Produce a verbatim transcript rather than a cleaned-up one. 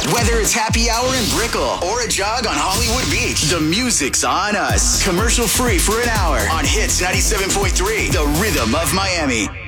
Whether it's happy hour in Brickell or a jog on Hollywood Beach, the music's on us. Commercial free for an hour on Hits ninety-seven point three, the rhythm of Miami.